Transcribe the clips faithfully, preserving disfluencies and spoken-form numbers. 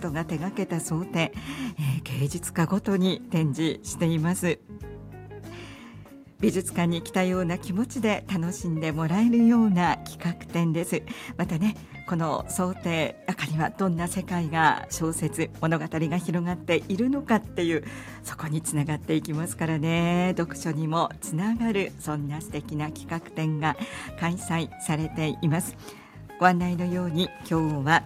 トが手掛けた想定、えー、芸術家ごとに展示しています。美術館に来たような気持ちで楽しんでもらえるような企画展です。またね、この想定中にはどんな世界が、小説物語が広がっているのかっていう、そこにつながっていきますからね。読書にもつながる、そんな素敵な企画展が開催されています。ご案内のように今日は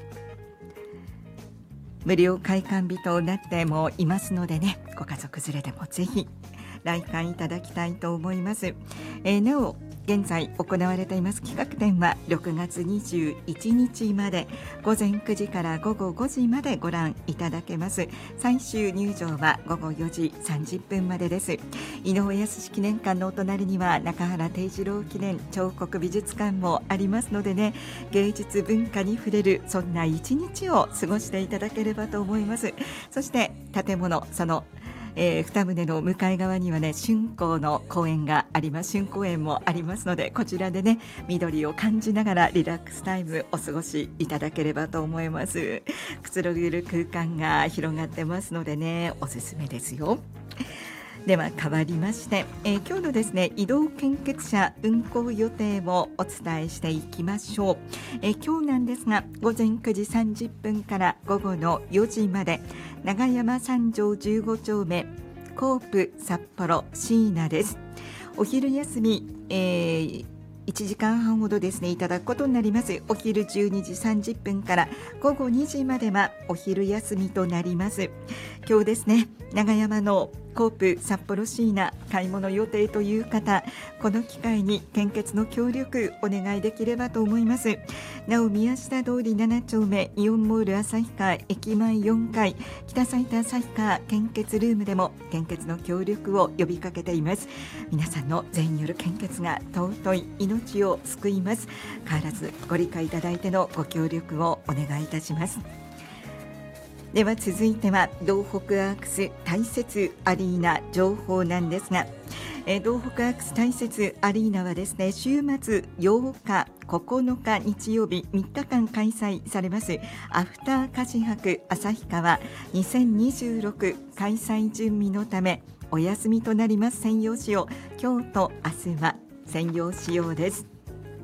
無料開館日となってもいますのでね、ご家族連れでもぜひ来館いただきたいと思います。えー、なお現在行われています企画展はろくがつにじゅういちにちまで、午前くじから午後ごじまでご覧いただけます。最終入場は午後よじさんじゅっぷんまでです。井上靖記念館のお隣には中原定次郎記念彫刻美術館もありますのでね、芸術文化に触れる、そんな一日を過ごしていただければと思います。そして建物、そのえー、二棟の向かい側にはね、春光の公園があります。春公園もありますので、こちらでね、緑を感じながらリラックスタイムお過ごしいただければと思います。くつろげる空間が広がってますのでね、おすすめですよ。では変わりまして、えー、今日のですね、移動献血車運行予定をお伝えしていきましょう。えー、今日なんですが、午前くじさんじゅっぷんから午後のよじまで、長山三条じゅうごちょうめコープ札幌椎名です。お昼休み、えーいちじかんはんほどですね、いただくことになります。お昼じゅうにじさんじゅっぷんから午後にじまではお昼休みとなります。今日ですね、長山のコープ札幌椎名買い物予定という方、この機会に献血の協力お願いできればと思います。なお、宮下通りななちょうめイオンモール旭川駅前よんかい北埼玉旭川献血ルームでも献血の協力を呼びかけています。皆さんの全員による献血が尊い命を救います。変わらずご理解いただいてのご協力をお願いいたします。では続いては道北アークス大雪アリーナ情報なんですが、えー、道北アークス大雪アリーナはですね、週末ようかここのか日曜日みっかかん開催されますアフター菓子博旭川にせんにじゅうろく開催準備のためお休みとなります。専用仕様、今日と明日は専用仕様です。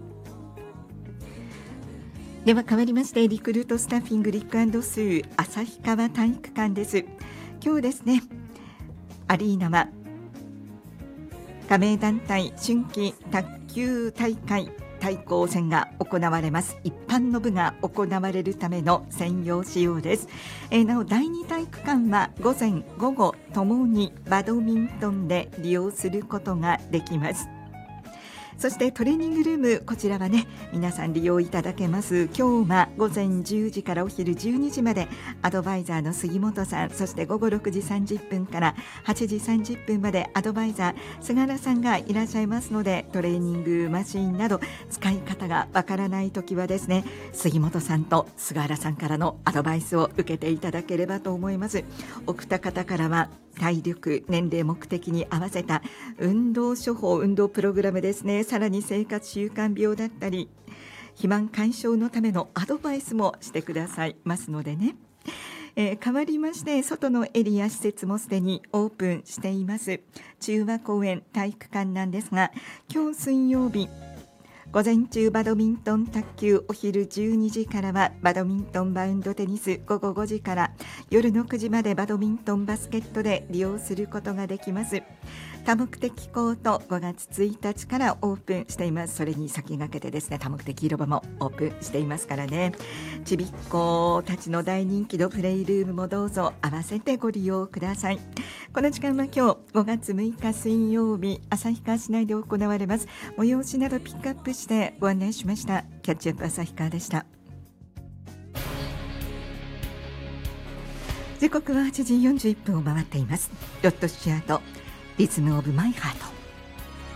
では変わりまして、リクルートスタッフィングリック&スー旭川体育館です。今日ですね、アリーナは加盟団体春季卓球大会対抗戦が行われます。一般の部が行われるための専用仕様です。えー、なおだいに体育館は午前午後ともにバドミントンで利用することができます。そしてトレーニングルーム、こちらはね、皆さん利用いただけます。今日は午前じゅうじからお昼じゅうにじまでアドバイザーの杉本さん、そして午後ろくじさんじゅっぷんからはちじさんじゅっぷんまでアドバイザー菅原さんがいらっしゃいますので、トレーニングマシーンなど使い方がわからないときはですね、杉本さんと菅原さんからのアドバイスを受けていただければと思います。お二方からは体力、年齢、目的に合わせた運動処方、運動プログラムですね、さらに生活習慣病だったり肥満解消のためのアドバイスもしてくださいますのでね、えー、変わりまして外のエリア施設もすでにオープンしています中和公園体育館なんですが、今日水曜日午前中バドミントン卓球、お昼じゅうにじからはバドミントンバウンドテニス、午後ごじから夜のくじまでバドミントンバスケットで利用することができます。多目的コートごがつついたちからオープンしています。それに先駆けてですね、多目的広場もオープンしていますからね、ちびっ子たちの大人気のプレイルームもどうぞ合わせてご利用ください。この時間は今日ごがつむいか水曜日、旭川市内で行われます催しなどピックアップしてご案内しました。キャッチアップ旭川でした。時刻ははちじよんじゅういっぷんを回っています。ロッドスチュアートリズムオブマイハート。